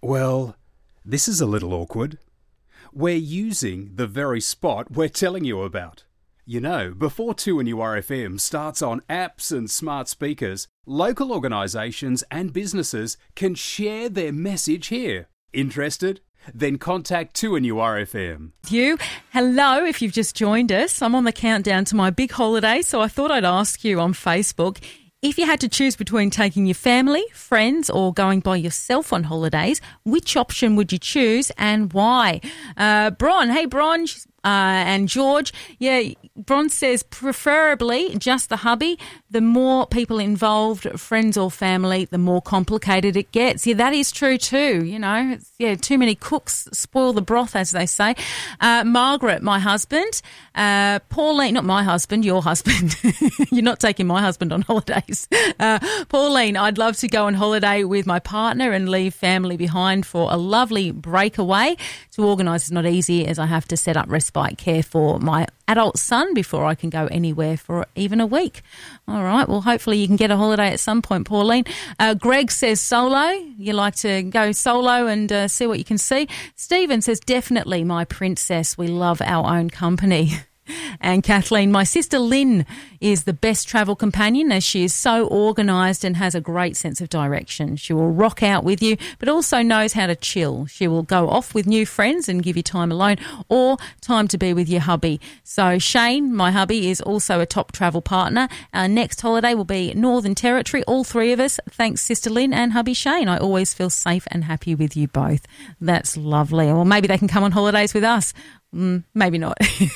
Well, this is a little awkward. We're using the very spot we're telling you about. You know, before 2NURFM starts on apps and smart speakers, local organisations and businesses can share their message here. Interested? Then contact 2NURFM. Hello, if you've just joined us. I'm on the countdown to my big holiday, so I thought I'd ask you on Facebook, if you had to choose between taking your family, friends, or going by yourself on holidays, which option would you choose and why? Bron, hey Bron, and George, Bron says preferably just the hubby. The more people involved, friends or family, the more complicated it gets. Yeah, that is true too. You know, too many cooks spoil the broth, as they say. Margaret, my husband. Pauline, not my husband, your husband. You're not taking my husband on holidays. Pauline, I'd love to go on holiday with my partner and leave family behind for a lovely breakaway. To organise is not easy, as I have to set up respite care for my adult son before I can go anywhere for even a week. All right, well, hopefully you can get a holiday at some point, Pauline. Greg says solo. You like to go solo and see what you can see. Stephen says definitely my princess. We love our own company. And Kathleen, my sister Lynn is the best travel companion as she is so organised and has a great sense of direction. She will rock out with you, but also knows how to chill. She will go off with new friends and give you time alone or time to be with your hubby. So Shane, my hubby, is also a top travel partner. Our next holiday will be Northern Territory, all three of us. Thanks, Sister Lynn and hubby Shane. I always feel safe and happy with you both. That's lovely. Or maybe they can come on holidays with us. Maybe not.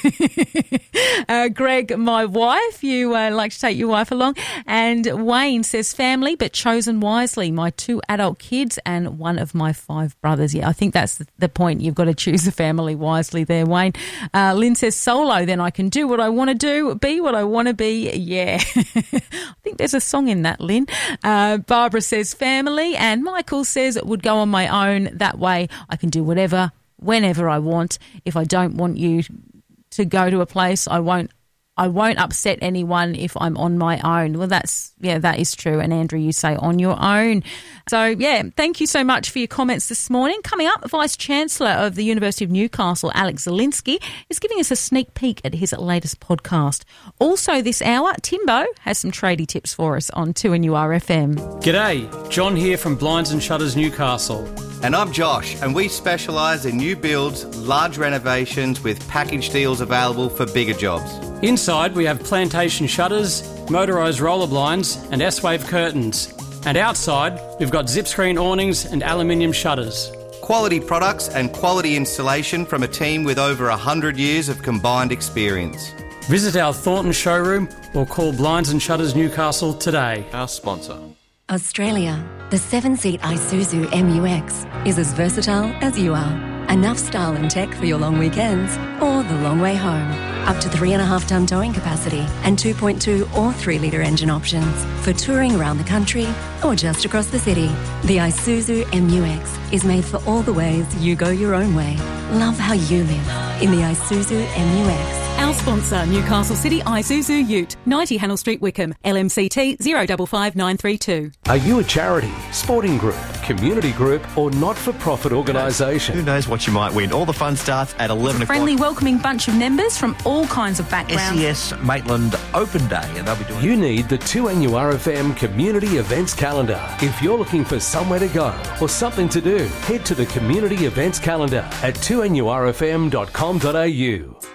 Greg, my wife, you like to take your wife along. And Wayne says family, but chosen wisely. My 2 adult kids and one of my 5 brothers. Yeah, I think that's the point. You've got to choose the family wisely there, Wayne. Lynn says solo, then I can do what I want to do, be what I want to be. Yeah. I think there's a song in that, Lynn. Barbara says family. And Michael says would go on my own. That way I can do whatever, whenever I want. If I don't want you to go to a place, I won't upset anyone if I'm on my own. Well, that is true. And Andrew, you say on your own. So, thank you so much for your comments this morning. Coming up, Vice-Chancellor of the University of Newcastle, Alex Zielinski, is giving us a sneak peek at his latest podcast. Also this hour, Timbo has some tradie tips for us on 2NURFM. G'day, John here from Blinds and Shutters Newcastle. And I'm Josh, and we specialise in new builds, large renovations with package deals available for bigger jobs. Inside we have plantation shutters, motorised roller blinds and S-Wave curtains. And outside we've got zip screen awnings and aluminium shutters. Quality products and quality installation from a team with over 100 years of combined experience. Visit our Thornton showroom or call Blinds and Shutters Newcastle today. Our sponsor. Australia, the 7-seat Isuzu MU-X is as versatile as you are. Enough style and tech for your long weekends or the long way home. Up to 3.5-tonne towing capacity and 2.2 or 3-litre engine options for touring around the country or just across the city. The Isuzu MU-X is made for all the ways you go your own way. Love how you live in the Isuzu MU-X. Our sponsor, Newcastle City Isuzu Ute, 90 Hannell Street, Wickham, LMCT 055932. Are you a charity, sporting group, community group or not-for-profit organisation? Who knows what you might win? All the fun starts at 11 o'clock. Friendly, welcoming bunch of members from all kinds of backgrounds. SES Maitland Open Day, and they'll be doing... You need the 2NURFM Community Events Calendar. If you're looking for somewhere to go or something to do, head to the Community Events Calendar at 2NURFM.com.au.